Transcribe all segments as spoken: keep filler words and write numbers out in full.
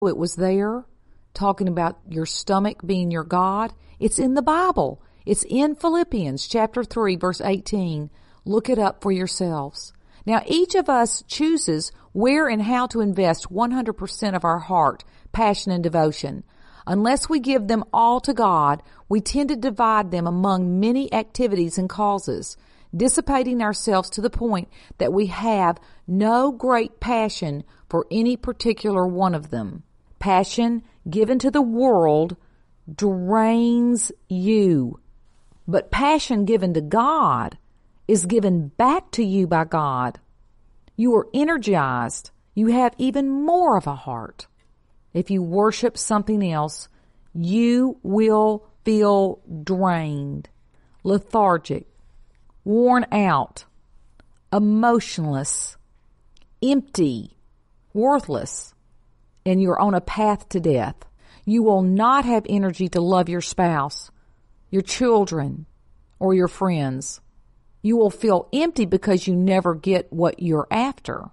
it was there, talking about your stomach being your God. It's in the Bible. It's in Philippians chapter three, verse eighteen. Look it up for yourselves. Now, each of us chooses where and how to invest one hundred percent of our heart, passion, and devotion. Unless we give them all to God, we tend to divide them among many activities and causes, dissipating ourselves to the point that we have no great passion for any particular one of them. Passion given to the world drains you, but passion given to God is given back to you by God. You are energized. You have even more of a heart. If you worship something else, you will feel drained, lethargic, worn out, emotionless, empty, worthless, and you're on a path to death. You will not have energy to love your spouse, your children, or your friends. You will feel empty because you never get what you're after.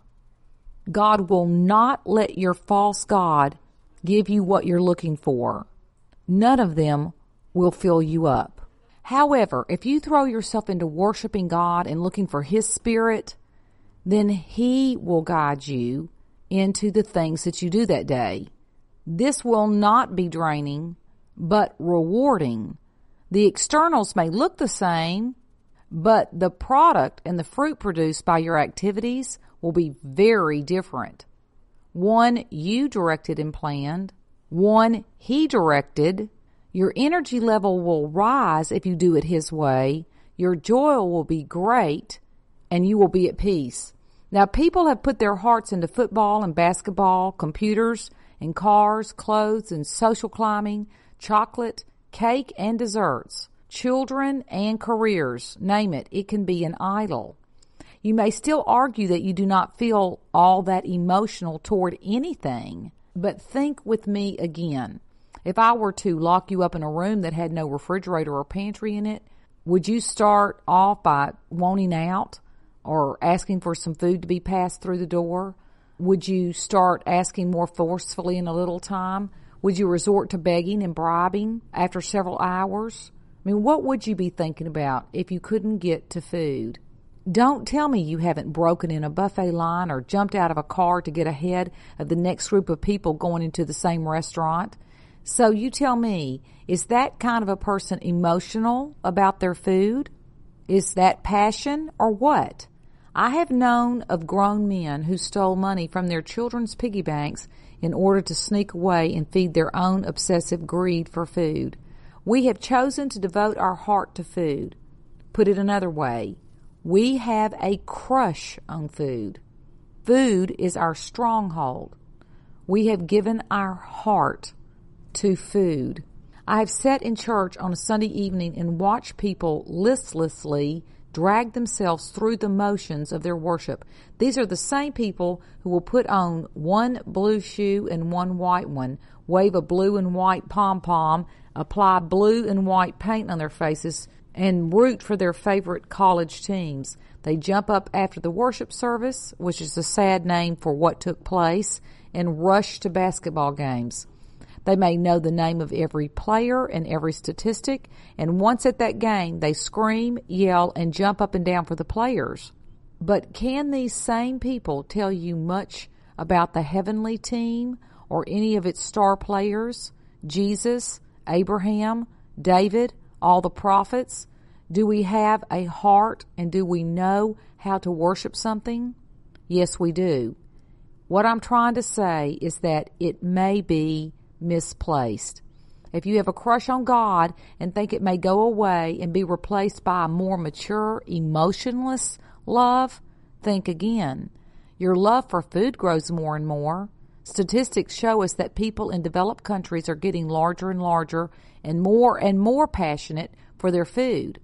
God will not let your false god give you what you're looking for. None of them will fill you up. However, if you throw yourself into worshiping God and looking for His Spirit, then He will guide you into the things that you do that day. This will not be draining, but rewarding. The externals may look the same, but the product and the fruit produced by your activities will be very different. One you directed and planned, one He directed. Your energy level will rise if you do it His way. Your joy will be great, and you will be at peace. Now, people have put their hearts into football and basketball, computers and cars, clothes and social climbing, chocolate, cake and desserts, children and careers. Name it. It can be an idol. You may still argue that you do not feel all that emotional toward anything, but think with me again. If I were to lock you up in a room that had no refrigerator or pantry in it, would you start off by wanting out or asking for some food to be passed through the door? Would you start asking more forcefully in a little time? Would you resort to begging and bribing after several hours? I mean, what would you be thinking about if you couldn't get to food? Don't tell me you haven't broken in a buffet line or jumped out of a car to get ahead of the next group of people going into the same restaurant. So you tell me, is that kind of a person emotional about their food? Is that passion or what? I have known of grown men who stole money from their children's piggy banks in order to sneak away and feed their own obsessive greed for food. We have chosen to devote our heart to food. Put it another way, we have a crush on food. Food is our stronghold. We have given our heart to food. I have sat in church on a Sunday evening and watched people listlessly drag themselves through the motions of their worship. These are the same people who will put on one blue shoe and one white one, wave a blue and white pom-pom, apply blue and white paint on their faces, and root for their favorite college teams. They jump up after the worship service, which is a sad name for what took place, and rush to basketball games. They may know the name of every player and every statistic, and once at that game, they scream, yell, and jump up and down for the players. But can these same people tell you much about the heavenly team or any of its star players? Jesus, Abraham, David, all the prophets? Do we have a heart and do we know how to worship something? Yes, we do. What I'm trying to say is that it may be misplaced. If you have a crush on God and think it may go away and be replaced by a more mature, emotionless love, think again. Your love for food grows more and more. Statistics show us that people in developed countries are getting larger and larger and more and more passionate for their food.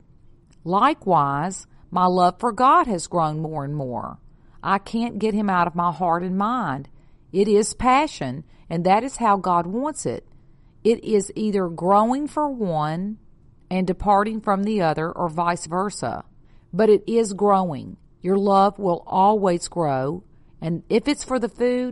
Likewise, my love for God has grown more and more. I can't get Him out of my heart and mind. It is passion, and that is how God wants it. It is either growing for one and departing from the other, or vice versa. But it is growing. Your love will always grow, and if it's for the food,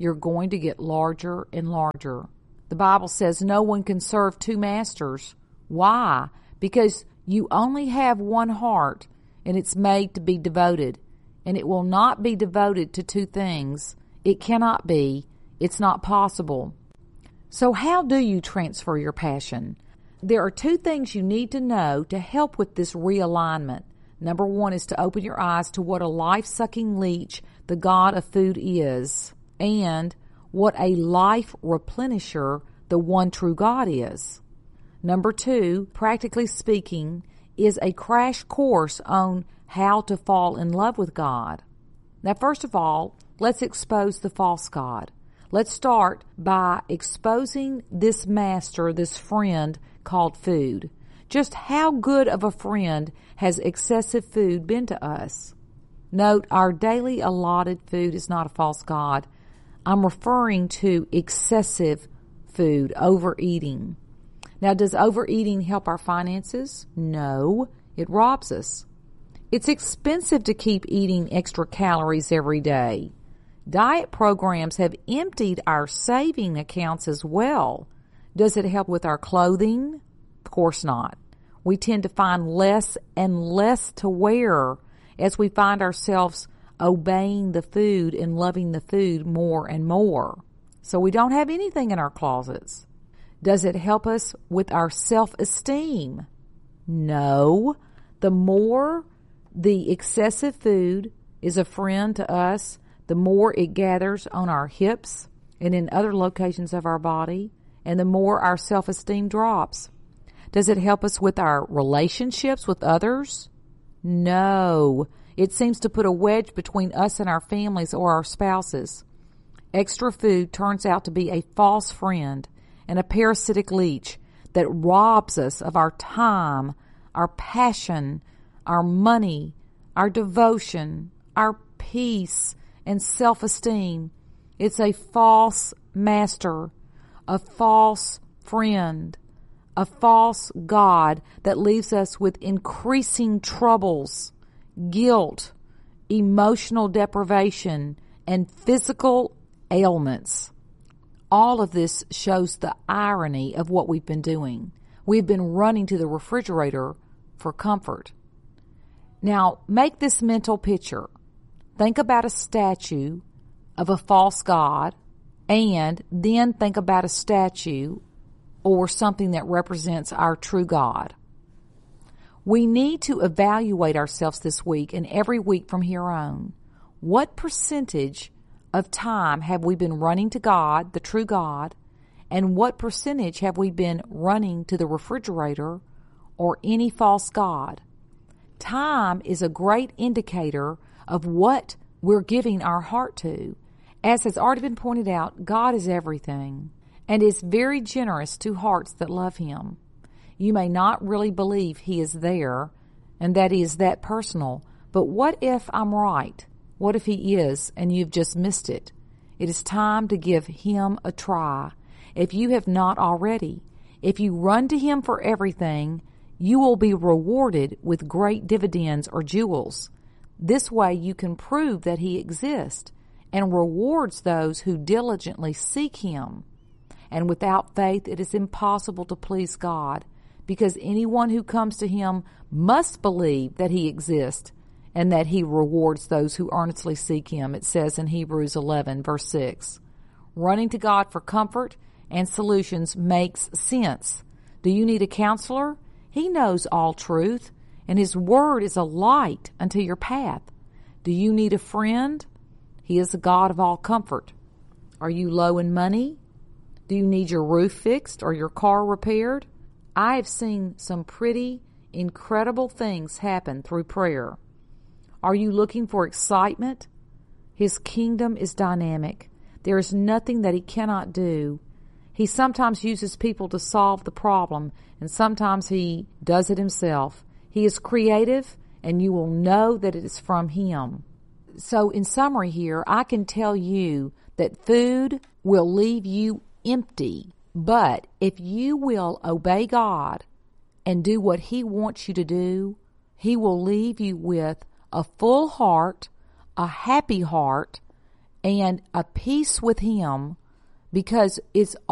you're going to get larger and larger. The Bible says no one can serve two masters. Why? Because you only have one heart, and it's made to be devoted. And it will not be devoted to two things. It cannot be. It's not possible. So how do you transfer your passion? There are two things you need to know to help with this realignment. Number one is to open your eyes to what a life-sucking leech the God of food is, and what a life replenisher the one true God is. Number two, practically speaking, is a crash course on how to fall in love with God. Now, first of all, let's expose the false god. Let's start by exposing this master, this friend called food. Just how good of a friend has excessive food been to us? Note, our daily allotted food is not a false god. I'm referring to excessive food, overeating. Now, does overeating help our finances? No, it robs us. It's expensive to keep eating extra calories every day. Diet programs have emptied our saving accounts as well. Does it help with our clothing? Of course not. We tend to find less and less to wear as we find ourselves obeying the food and loving the food more and more. So we don't have anything in our closets. Does it help us with our self-esteem? No. The more the excessive food is a friend to us, the more it gathers on our hips and in other locations of our body, and the more our self-esteem drops. Does it help us with our relationships with others? No. It seems to put a wedge between us and our families or our spouses. Extra food turns out to be a false friend and a parasitic leech that robs us of our time, our passion, our money, our devotion, our peace, and self-esteem. It's a false master, a false friend, a false god that leaves us with increasing troubles, guilt, emotional deprivation, and physical ailments. All of this shows the irony of what we've been doing. We've been running to the refrigerator for comfort. Now, make this mental picture. Think about a statue of a false god, and then think about a statue or something that represents our true God. We need to evaluate ourselves this week and every week from here on. What percentage of time have we been running to God, the true God, and what percentage have we been running to the refrigerator or any false god? Time is a great indicator of what we're giving our heart to. As has already been pointed out, God is everything and is very generous to hearts that love Him. You may not really believe He is there and that He is that personal, but what if I'm right? What if He is and you've just missed it? It is time to give Him a try. If you have not already, if you run to Him for everything, you will be rewarded with great dividends or jewels. This way you can prove that He exists and rewards those who diligently seek Him. And without faith it is impossible to please God, because anyone who comes to Him must believe that He exists and that He rewards those who earnestly seek Him. It says in Hebrews eleven, verse six. Running to God for comfort and solutions makes sense. Do you need a counselor? He knows all truth, and His word is a light unto your path. Do you need a friend? He is the God of all comfort. Are you low in money? Do you need your roof fixed or your car repaired? I have seen some pretty incredible things happen through prayer. Are you looking for excitement? His kingdom is dynamic. There is nothing that He cannot do. He sometimes uses people to solve the problem, and sometimes He does it Himself. He is creative, and you will know that it is from Him. So in summary here, I can tell you that food will leave you empty, but if you will obey God and do what He wants you to do, He will leave you with a full heart, a happy heart, and a peace with Him, because it's